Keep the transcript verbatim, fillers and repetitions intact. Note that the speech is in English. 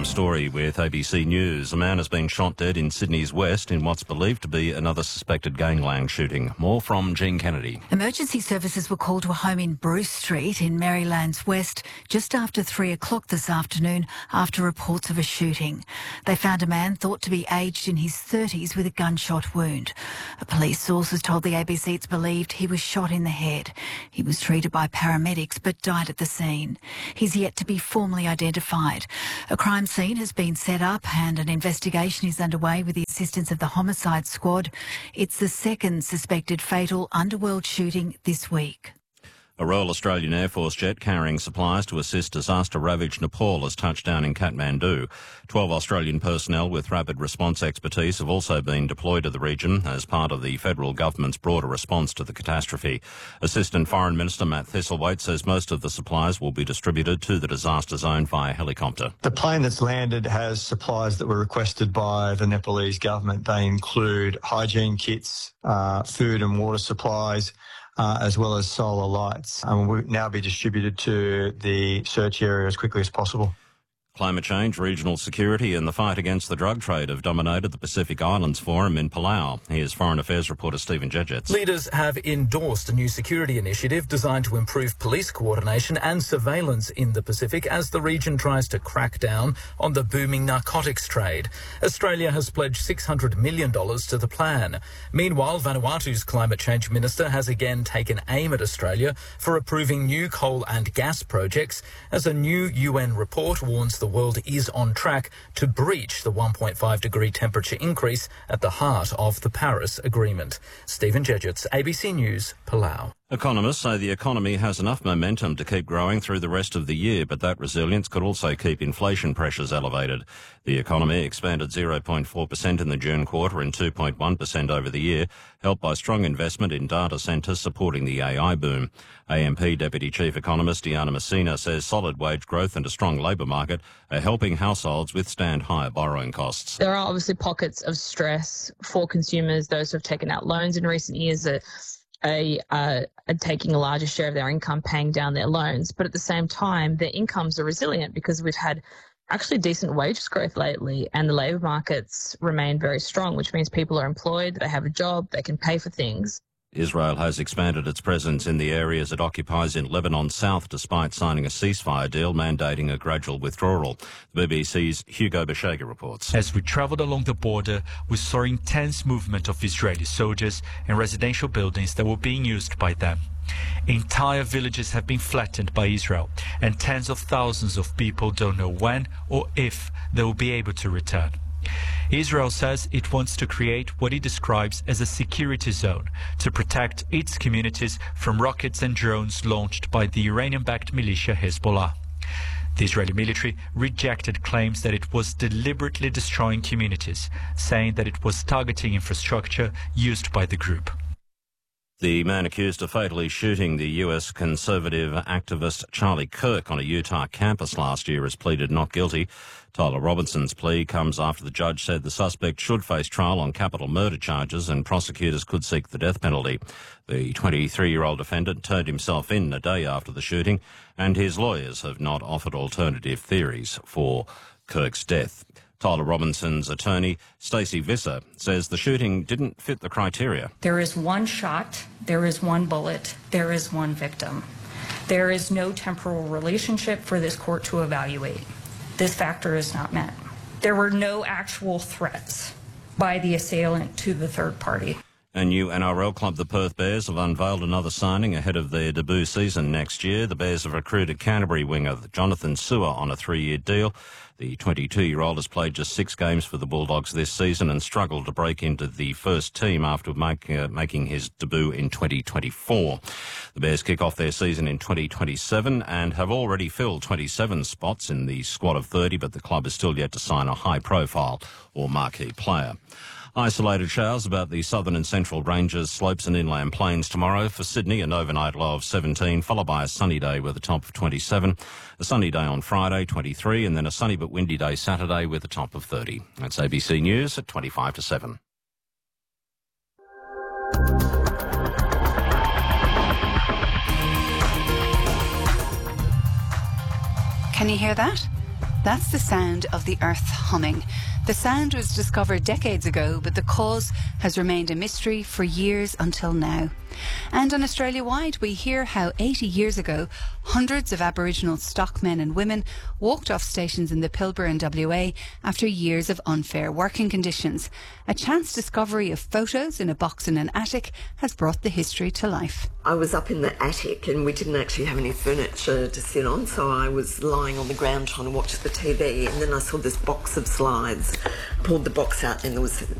Tom Story with A B C News. A man has been shot dead in Sydney's west in what's believed to be another suspected gangland shooting. More from Jean Kennedy. Emergency services were called to a home in Bruce Street in Maryland's west just after three o'clock this afternoon after reports of a shooting. They found a man thought to be aged in his thirties with a gunshot wound. A police source has told the A B C it's believed he was shot in the head. He was treated by paramedics but died at the scene. He's yet to be formally identified. A crime scene has been set up and an investigation is underway with the assistance of the homicide squad. It's the second suspected fatal underworld shooting this week. A Royal Australian Air Force jet carrying supplies to assist disaster-ravaged Nepal has touched down in Kathmandu. Twelve Australian personnel with rapid response expertise have also been deployed to the region as part of the federal government's broader response to the catastrophe. Assistant Foreign Minister Matt Thistlethwaite says most of the supplies will be distributed to the disaster zone via helicopter. The plane that's landed has supplies that were requested by the Nepalese government. They include hygiene kits, uh, food and water supplies, Uh, as well as solar lights, and will now be distributed to the search area as quickly as possible. Climate change, regional security and the fight against the drug trade have dominated the Pacific Islands Forum in Palau. Here's Foreign Affairs reporter Stephen Jedgetts. Leaders have endorsed a new security initiative designed to improve police coordination and surveillance in the Pacific as the region tries to crack down on the booming narcotics trade. Australia has pledged six hundred million dollars to the plan. Meanwhile, Vanuatu's climate change minister has again taken aim at Australia for approving new coal and gas projects as a new U N report warns the world is on track to breach the one point five degree temperature increase at the heart of the Paris Agreement. Stephen Jedgetts, A B C News, Palau. Economists say the economy has enough momentum to keep growing through the rest of the year, but that resilience could also keep inflation pressures elevated. The economy expanded zero point four percent in the June quarter and two point one percent over the year, helped by strong investment in data centres supporting the A I boom. A M P Deputy Chief Economist Diana Messina says solid wage growth and a strong labour market are helping households withstand higher borrowing costs. There are obviously pockets of stress for consumers, those who have taken out loans in recent years that A, uh, are taking a larger share of their income paying down their loans. But at the same time, their incomes are resilient because we've had actually decent wage growth lately and the labour markets remain very strong, which means people are employed, they have a job, they can pay for things. Israel has expanded its presence in the areas it occupies in Lebanon's south despite signing a ceasefire deal mandating a gradual withdrawal. The B B C's Hugo Beshega reports. As we travelled along the border, we saw intense movement of Israeli soldiers and residential buildings that were being used by them. Entire villages have been flattened by Israel, and tens of thousands of people don't know when or if they will be able to return. Israel says it wants to create what it describes as a security zone to protect its communities from rockets and drones launched by the Iranian-backed militia Hezbollah. The Israeli military rejected claims that it was deliberately destroying communities, saying that it was targeting infrastructure used by the group. The man accused of fatally shooting the U S conservative activist Charlie Kirk on a Utah campus last year has pleaded not guilty. Tyler Robinson's plea comes after the judge said the suspect should face trial on capital murder charges and prosecutors could seek the death penalty. The twenty-three-year-old defendant turned himself in a day after the shooting, and his lawyers have not offered alternative theories for Kirk's death. Tyler Robinson's attorney, Stacey Visser, says the shooting didn't fit the criteria. There is one shot, there is one bullet, there is one victim. There is no temporal relationship for this court to evaluate. This factor is not met. There were no actual threats by the assailant to the third party. A new N R L club, the Perth Bears, have unveiled another signing ahead of their debut season next year. The Bears have recruited Canterbury winger Jonathan Sewer on a three-year deal. The twenty-two-year-old has played just six games for the Bulldogs this season and struggled to break into the first team after make, uh, making his debut in twenty twenty-four. The Bears kick off their season in twenty twenty-seven and have already filled twenty-seven spots in the squad of thirty, but the club is still yet to sign a high-profile or marquee player. Isolated showers about the southern and central ranges, slopes and inland plains tomorrow. For Sydney, an overnight low of seventeen, followed by a sunny day with a top of twenty-seven. A sunny day on Friday, twenty-three, and then a sunny but windy day Saturday with a top of thirty. That's A B C News at twenty-five to seven. Can you hear that? That's the sound of the earth humming. The sound was discovered decades ago, but the cause has remained a mystery for years until now. And on Australia-wide, we hear how eighty years ago, hundreds of Aboriginal stockmen and women walked off stations in the Pilbara in W A after years of unfair working conditions. A chance discovery of photos in a box in an attic has brought the history to life. I was up in the attic and we didn't actually have any furniture to sit on, so I was lying on the ground trying to watch the T V, and then I saw this box of slides, pulled the box out, and there was